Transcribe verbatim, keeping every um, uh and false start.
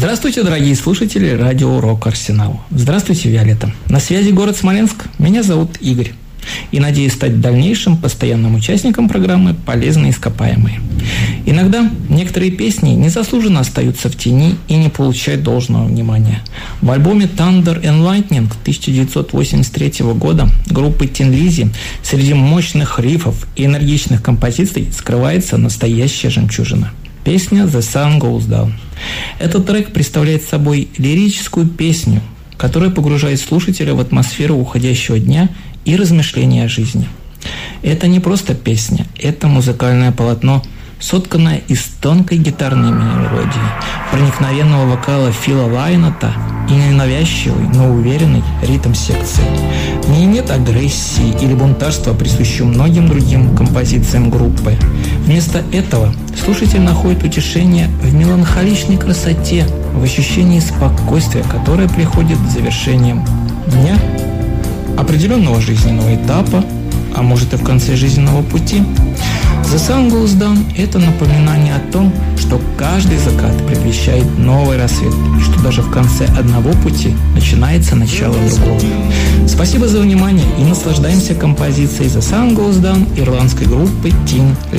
Здравствуйте, дорогие слушатели радио «Рок Арсенал». Здравствуйте, Виолетта. На связи город Смоленск. Меня зовут Игорь. И надеюсь стать дальнейшим постоянным участником программы «Полезные ископаемые». Иногда некоторые песни незаслуженно остаются в тени и не получают должного внимания. В альбоме «Thunder and Lightning» тысяча девятьсот восемьдесят третьего года группы Tin Lizzy среди мощных рифов и энергичных композиций скрывается настоящая жемчужина. Песня «The Sun Goes Down». Этот трек представляет собой лирическую песню, которая погружает слушателя в атмосферу уходящего дня и размышления о жизни. Это не просто песня, это музыкальное полотно, сотканное из тонкой гитарной мелодии, проникновенного вокала Фила Лайнета и ненавязчивый, но уверенный ритм секции. В ней нет агрессии или бунтарства, присущего многим другим композициям группы. Вместо этого слушатель находит утешение в меланхоличной красоте, в ощущении спокойствия, которое приходит с завершением дня, определенного жизненного этапа, а может и в конце жизненного пути. The Sun Goes Down – это напоминание о том, что каждый закат предвещает новый рассвет, и что даже в конце одного пути начинается начало другого. Спасибо за внимание и наслаждаемся композицией The Sun Goes Down ирландской группы Tin Lizzy.